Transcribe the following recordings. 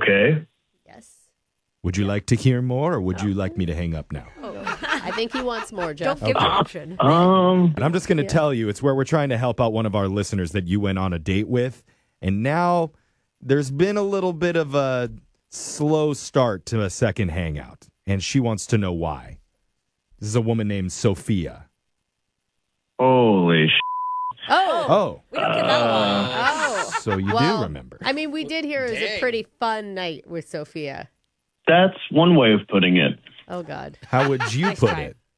Okay. Yes. Would you like to hear more, or would you like me to hang up now? I think he wants more, Jeff. Don't give the option. And I'm just going to tell you, it's where we're trying to help out one of our listeners that you went on a date with. And now there's been a little bit of a slow start to a second hangout. And she wants to know why. This is a woman named Sophia. Holy Oh. We don't get that one. Oh. So you Well, do remember. I mean, we did hear it was a pretty fun night with Sophia. That's one way of putting it. Oh, God. How would you Nice put try. it?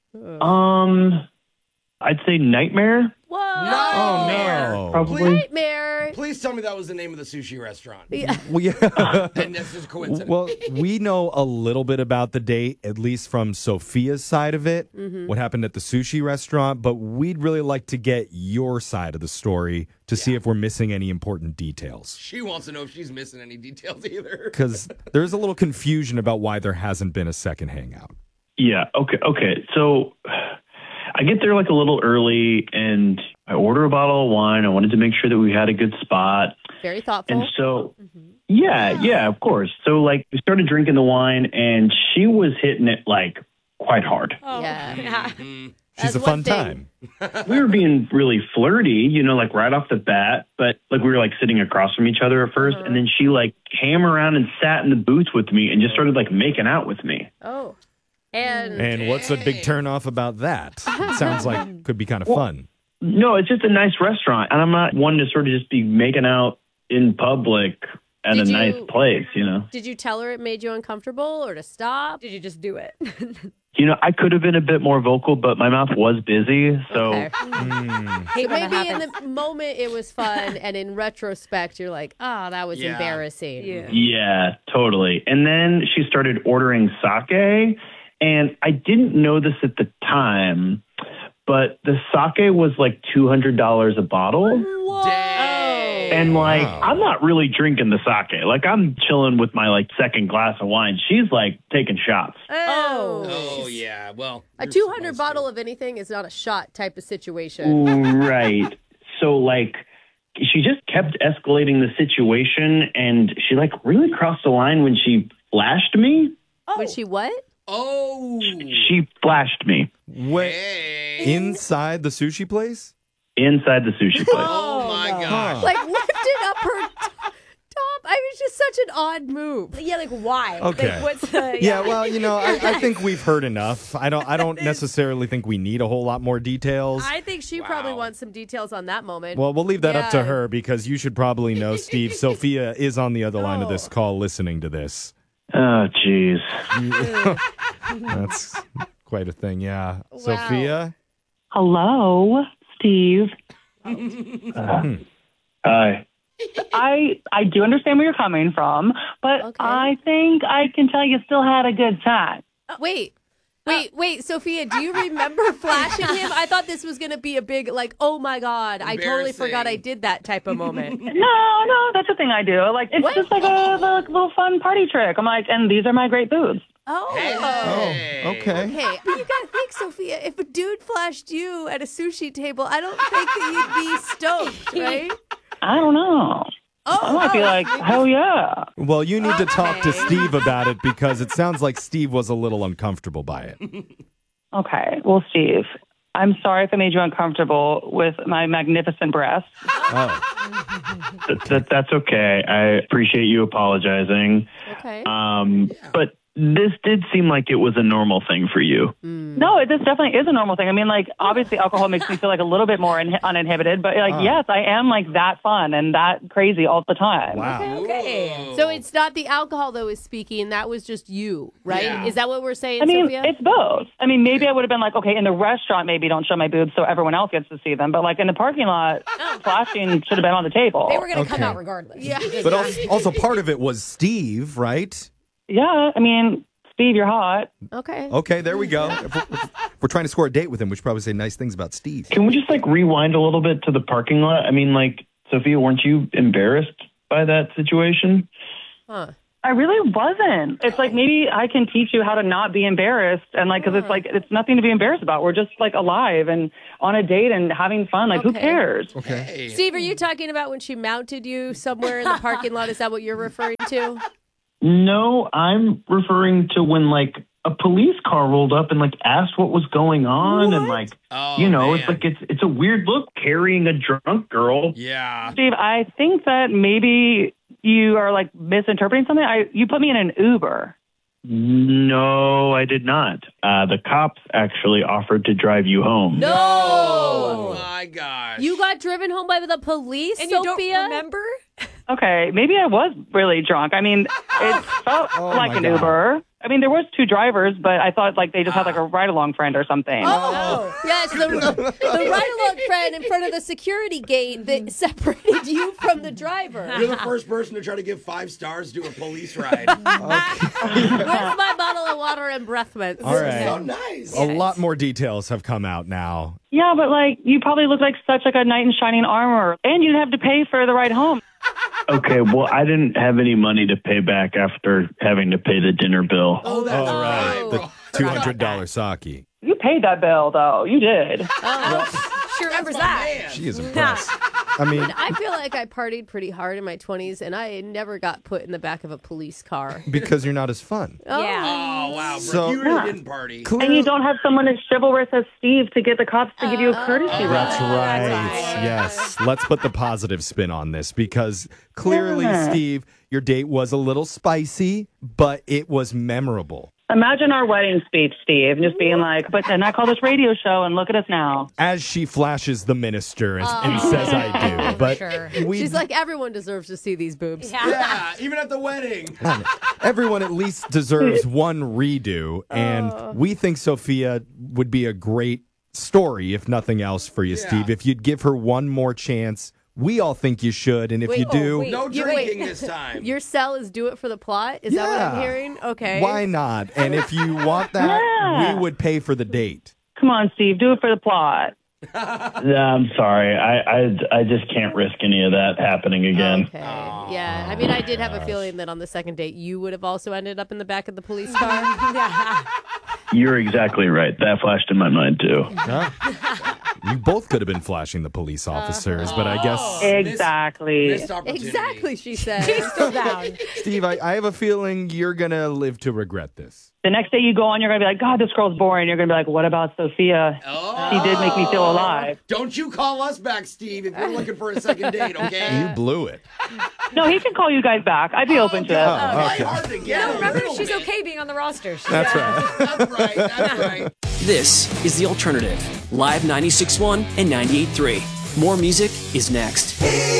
I'd say nightmare. Whoa. Oh, no. Probably. Nightmare. Please tell me that was the name of the sushi restaurant. Yeah. Well, yeah. And this is a coincidence. Well, we know a little bit about the date, at least from Sophia's side of it, what happened at the sushi restaurant, but we'd really like to get your side of the story to see if we're missing any important details. She wants to know if she's missing any details either. Because there's a little confusion about why there hasn't been a second hangout. Yeah. Okay. So I get there like a little early and I order a bottle of wine. I wanted to make sure that we had a good spot. Very thoughtful. And so, yeah, of course. So like we started drinking the wine and she was hitting it like quite hard. Oh, Yeah. She's That's a fun one thing. time. We were being really flirty, like right off the bat, but like we were like sitting across from each other at 1st. And then she like came around and sat in the booth with me and just started like making out with me. Oh. And And what's a big turnoff about that? It sounds like could be kind of fun. No, it's just a nice restaurant. And I'm not one to sort of just be making out in public at Did a nice you- place, did you tell her it made you uncomfortable or to stop? Did you just do it? I could have been a bit more vocal, but my mouth was busy. So Okay. Hate So when that maybe in happens. the moment it was fun, and in retrospect, you're like, oh, that was Yeah. embarrassing. Yeah. yeah, totally. And then she started ordering sake. And I didn't know this at the time, but the sake was like $200 a bottle. And like, Wow. I'm not really drinking the sake. Like, I'm chilling with my like second glass of wine. She's like taking shots. Oh. Oh, yeah. Well, A you're 200 supposed bottle to. of anything is not a shot type of situation. Right. So like, she just kept escalating the situation, and she like really crossed the line when she flashed me. When she what? Oh. She flashed me Wait, Hey. inside the sushi place? inside the sushi place. Oh, my gosh. Like lifted up her top. I was just such an odd move. Yeah, like why? Okay. Like, what's the, Yeah, well, I think we've heard enough. I don't necessarily think we need a whole lot more details. I think she probably Wow. wants some details on that moment. Well, we'll leave that up to Yeah. her because you should probably know, Steve. Sophia is on the other line of this call listening to this. Oh, jeez. That's quite a thing, yeah. Sophia? Hello, Steve. Hi. I do understand where you're coming from, but Okay. I think I can tell you still had a good time. Wait, Sophia, do you remember flashing him? I thought this was going to be a big, like, oh my God, I totally forgot I Embarrassing. did that type of moment. No, that's the thing I do. Like, it's just like a little fun party trick. I'm like, and these are my great boobs. Hey. Okay. Hey, but you gotta think, Sophia, if a dude flashed you at a sushi table, I don't think that you'd be stoked, right? I don't know. I might be like, hell yeah. Well, you need to talk to Steve about it because it sounds like Steve was a little uncomfortable by it. Okay, well, Steve, I'm sorry if I made you uncomfortable with my magnificent breasts. Oh. That's okay. I appreciate you apologizing. Okay. But this did seem like it was a normal thing for you. No, this definitely is a normal thing. I mean, like, obviously alcohol makes me feel like a little bit more uninhibited, but like, yes, I am like that fun and that crazy all the time. Wow. Okay. So it's not the alcohol that was speaking, that was just you, right? Yeah. Is that what we're saying, I mean, Sophia? it's both. I mean, maybe I would have been like, okay, in the restaurant, maybe don't show my boobs so everyone else gets to see them. But like in the parking lot, flashing should have been on the table. They were going to come Okay. out regardless. Yeah. But also part of it was Steve, right? Yeah, I mean, Steve, you're hot. Okay. Okay, there we go. If we're trying to score a date with him, we should probably say nice things about Steve. Can we just like rewind a little bit to the parking lot? I mean, like, Sophia, weren't you embarrassed by that situation? Huh. I really wasn't. It's like maybe I can teach you how to not be embarrassed, and like because it's like it's nothing to be embarrassed about. We're just like alive and on a date and having fun. Like who Okay. cares? Hey. Steve, are you talking about when she mounted you somewhere in the parking lot? Is that what you're referring to? No, I'm referring to when like a police car rolled up and like asked what was going on and like it's like it's a weird look carrying a drunk girl. Yeah. Steve, I think that maybe you are like misinterpreting something. You put me in an Uber. No, I did not. The cops actually offered to drive you home. No. Oh my gosh. You got driven home by the police, And Sophia? you don't remember? Okay, maybe I was really drunk. I mean, it felt like my an God. Uber. I mean, there was 2 drivers, but I thought like they just had like a ride-along friend or something. Oh, yes, the ride-along friend in front of the security gate that separated you from the driver. You're the first person to try to give 5 stars to a police ride. Where's my bottle of water and breath mints? All right. So nice. A lot more details have come out now. Yeah, but like you probably look like such like a knight in shining armor, and you didn't have to pay for the ride home. Okay, well, I didn't have any money to pay back after having to pay the dinner bill. Oh, that's All right. right. The $200 sake. You paid that bill, though. You did. She remembers that. She is impressed. I mean, I feel like I partied pretty hard in my 20s, and I never got put in the back of a police car. because you're not as fun. Oh. Yeah. Oh, wow. Brooke, So- you really didn't party. And you don't have someone as chivalrous as Steve to get the cops to give you a courtesy ride. That's right. Yes. Let's put the positive spin on this because clearly, Steve, your date was a little spicy, but it was memorable. Imagine our wedding speech, Steve, just being like, but then I call this radio show and look at us now. As she flashes the minister and says, I do. But Sure. She's like, everyone deserves to see these boobs. Yeah, even at the wedding. everyone at least deserves one redo. And we think Sophia would be a great story, if nothing else, for you, Steve. If you'd give her one more chance, we all think you should. And if Wait, you do, wait. No You- drinking wait. this time. Your cell is do it for the plot? Is that what I'm Yeah. hearing? Okay. why not? And if you want that, Yeah. we would pay for the date. Come on, Steve, do it for the plot. I'm sorry. I just can't risk any of that happening again. Okay. Yeah. I mean, I did have a feeling that on the second date, you would have also ended up in the back of the police car. You're exactly right. That flashed in my mind, too. You both could have been flashing the police officers, but I guess, Exactly. Missed opportunity. Exactly, she said. She's still down. Steve, I have a feeling you're going to live to regret this. The next day you go on, you're going to be like, God, this girl's boring. You're going to be like, what about Sophia? Oh. She did make me feel alive. Don't you call us back, Steve, if you're looking for a second date, okay? You blew it. No, he can call you guys back. I'd be open to it. okay. Hard to get No, a remember, little she's bit. okay being on the roster. That's right. That's right. That's right. This is The Alternative, Live 96.1 and 98.3. More music is next.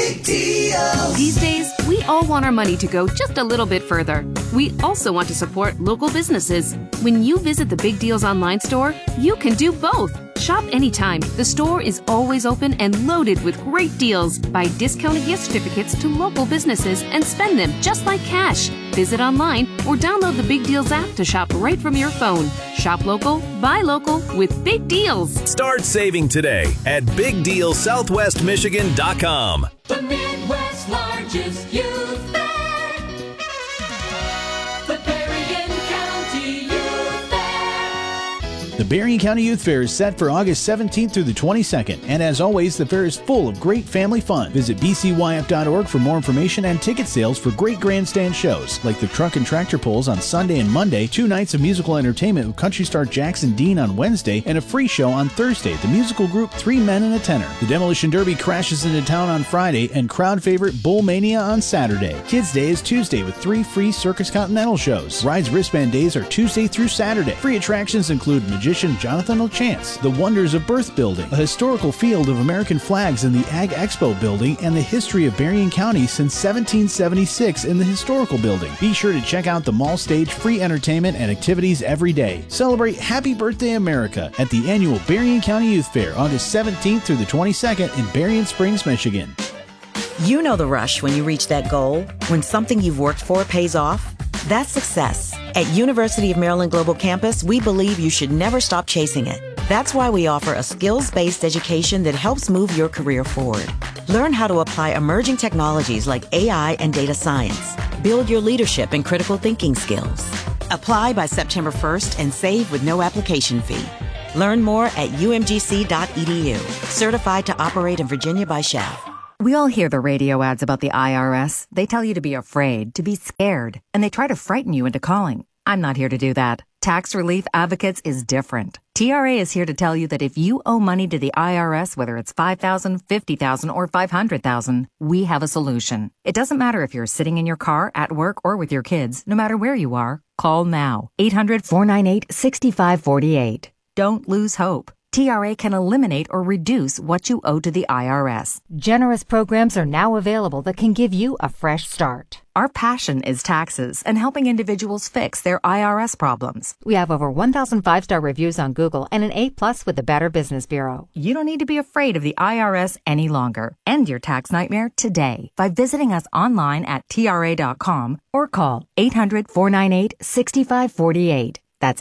These days, we all want our money to go just a little bit further. We also want to support local businesses. When you visit the Big Deals online store, you can do both. Shop anytime. The store is always open and loaded with great deals. Buy discounted gift certificates to local businesses and spend them just like cash. Visit online or download the Big Deals app to shop right from your phone. Shop local, buy local with Big Deals. Start saving today at BigDealSouthwestMichigan.com. The Midwest's largest youth fair. The Berrien County Youth Fair. The Berrien County Youth Fair is set for August 17th through the 22nd, and as always, the fair is full of great family fun. Visit bcyf.org for more information and ticket sales for great grandstand shows, like the Truck and Tractor Pulls on Sunday and Monday, 2 nights of musical entertainment with country star Jackson Dean on Wednesday, and a free show on Thursday, the musical group 3 Men and a Tenor. The Demolition Derby crashes into town on Friday, and crowd favorite Bull Mania on Saturday. Kids Day is Tuesday with 3 free Circus Continental shows. Rides Wristband Days are Tuesday through Saturday. Free attractions include magician Jonathan O'Chance, the Wonders of Birth Building, a historical field of American flags in the Ag Expo building, and the history of Berrien County since 1776 in the historical building. Be sure to check out the mall stage, free entertainment and activities every day. Celebrate Happy Birthday America at the annual Berrien County Youth Fair, August 17th through the 22nd in Berrien Springs, Michigan. You know the rush when you reach that goal, when something you've worked for pays off. That's success. At University of Maryland Global Campus, we believe you should never stop chasing it. That's why we offer a skills-based education that helps move your career forward. Learn how to apply emerging technologies like AI and data science. Build your leadership and critical thinking skills. Apply by September 1st and save with no application fee. Learn more at umgc.edu. Certified to operate in Virginia by Chef. We all hear the radio ads about the IRS. They tell you to be afraid, to be scared, and they try to frighten you into calling. I'm not here to do that. Tax Relief Advocates is different. TRA is here to tell you that if you owe money to the IRS, whether it's $5,000, $50,000, or $500,000, we have a solution. It doesn't matter if you're sitting in your car, at work, or with your kids. No matter where you are, call now. 800-498-6548. Don't lose hope. TRA can eliminate or reduce what you owe to the IRS. Generous programs are now available that can give you a fresh start. Our passion is taxes and helping individuals fix their IRS problems. We have over 1,000 5-star reviews on Google and an A+ with the Better Business Bureau. You don't need to be afraid of the IRS any longer. End your tax nightmare today by visiting us online at TRA.com or call 800-498-6548. That's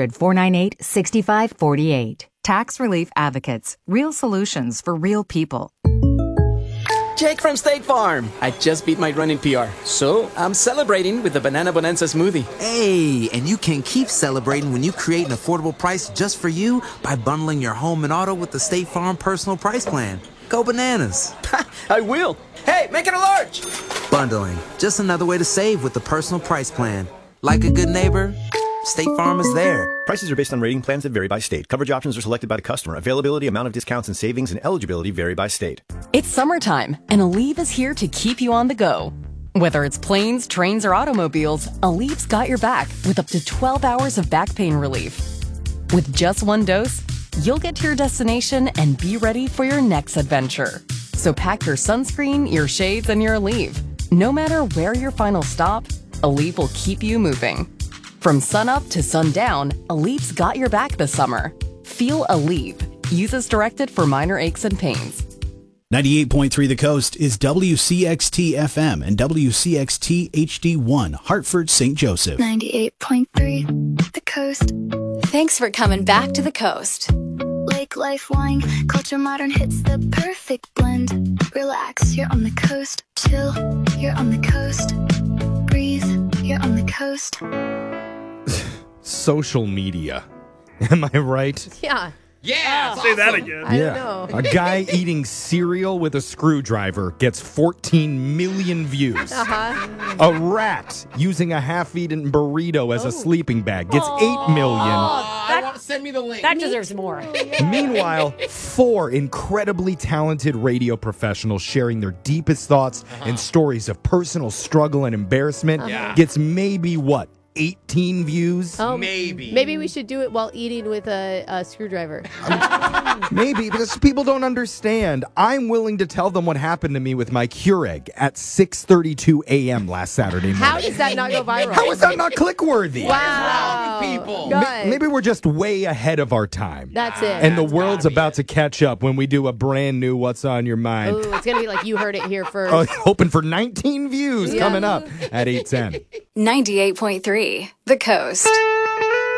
800-498-6548. Tax Relief Advocates. Real solutions for real people. Jake from State Farm. I just beat my running PR, so I'm celebrating with the Banana Bonanza smoothie. Hey, and you can keep celebrating when you create an affordable price just for you by bundling your home and auto with the State Farm Personal Price Plan. Go bananas. I will. Hey, make it a large. Bundling. Just another way to save with the Personal Price Plan. Like a good neighbor, State Farm is there. Prices are based on rating plans that vary by state. Coverage options are selected by the customer. Availability, amount of discounts and savings, and eligibility vary by state. It's summertime, and Aleve is here to keep you on the go. Whether it's planes, trains, or automobiles, Aleve's got your back with up to 12 hours of back pain relief. With just one dose, you'll get to your destination and be ready for your next adventure. So pack your sunscreen, your shades, and your Aleve. No matter where your final stop, Aleve will keep you moving. From sunup to sundown, Aleve's got your back this summer. Feel Aleve. Use as directed for minor aches and pains. 98.3 The Coast is WCXT FM and WCXT HD1, Hartford, St. Joseph. 98.3 The Coast. Thanks for coming back to the coast. Lake life, wine, culture, modern hits the perfect blend. Relax, you're on the coast. Chill, you're on the coast. Breathe, you're on the coast. Social media. Am I right? Yeah. Yeah, say that again. I don't know. A guy eating cereal with a screwdriver gets 14 million views. Uh-huh. A rat using a half-eaten burrito as a sleeping bag gets 8 million. Send me the link. That deserves more. Meanwhile, 4 incredibly talented radio professionals sharing their deepest thoughts and stories of personal struggle and embarrassment gets maybe, 18 views? Maybe we should do it while eating with a screwdriver. Maybe, because people don't understand. I'm willing to tell them what happened to me with my Keurig at 6:32 a.m. last Saturday morning. How does that not go viral? How is that not click-worthy? Wow. People. Maybe we're just way ahead of our time. That's it. And the world's about to catch up when we do a brand new What's on Your Mind. Ooh, it's going to be like you heard it here first. Hoping for 19 views coming up at 8:10. 98.3 The Coast.